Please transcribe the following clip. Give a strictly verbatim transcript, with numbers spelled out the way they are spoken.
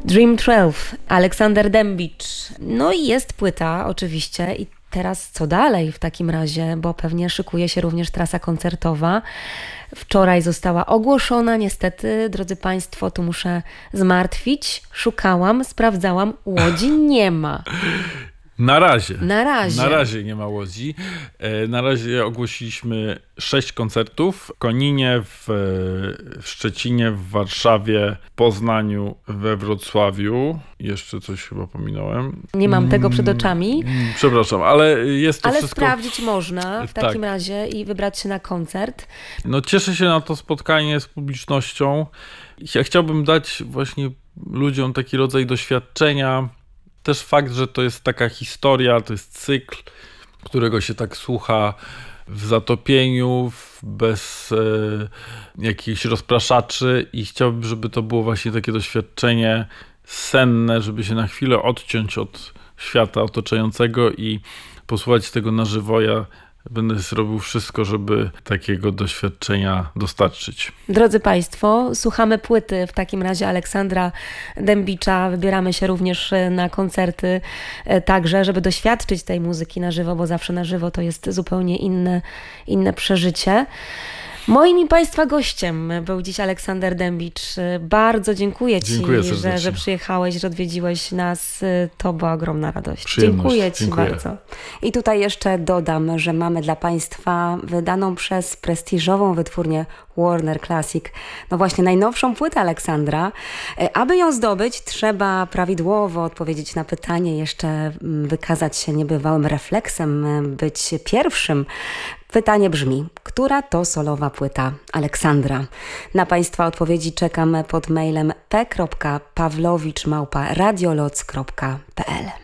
Dream dwanaście, Aleksander Dębicz. No i jest płyta oczywiście i teraz co dalej w takim razie, bo pewnie szykuje się również trasa koncertowa. Wczoraj została ogłoszona, niestety, drodzy Państwo, tu muszę zmartwić. Szukałam, sprawdzałam, Łodzi nie ma. Na razie. Na razie. Na razie nie ma Łodzi. Na razie ogłosiliśmy sześć koncertów. W Koninie, w, w Szczecinie, w Warszawie, Poznaniu, we Wrocławiu. Jeszcze coś chyba pominąłem. Nie mam tego przed oczami. Przepraszam, ale jest to ale wszystko... Ale sprawdzić można w takim tak. razie i wybrać się na koncert. No cieszę się na to spotkanie z publicznością. Ja chciałbym dać właśnie ludziom taki rodzaj doświadczenia. Też fakt, że to jest taka historia, to jest cykl, którego się tak słucha w zatopieniu, bez e, jakichś rozpraszaczy i chciałbym, żeby to było właśnie takie doświadczenie senne, żeby się na chwilę odciąć od świata otaczającego i posłuchać tego na żywo. Ja będę zrobił wszystko, żeby takiego doświadczenia dostarczyć. Drodzy Państwo, słuchamy płyty w takim razie Aleksandra Dębicza. Wybieramy się również na koncerty także, żeby doświadczyć tej muzyki na żywo, bo zawsze na żywo to jest zupełnie inne, inne przeżycie. Moim i Państwa gościem był dziś Aleksander Dębicz. Bardzo dziękuję Ci, dziękuję że, że przyjechałeś, że odwiedziłeś nas. To była ogromna radość. Przyjemność. Dziękuję Ci dziękuję. bardzo. I tutaj jeszcze dodam, że mamy dla Państwa wydaną przez prestiżową wytwórnię Warner Classic, no właśnie najnowszą płytę Aleksandra. Aby ją zdobyć, trzeba prawidłowo odpowiedzieć na pytanie, jeszcze wykazać się niebywałym refleksem, być pierwszym. Pytanie brzmi, która to solowa płyta Aleksandra? Na Państwa odpowiedzi czekam pod mailem p kropka pawlowicz małpa radioloc kropka p l.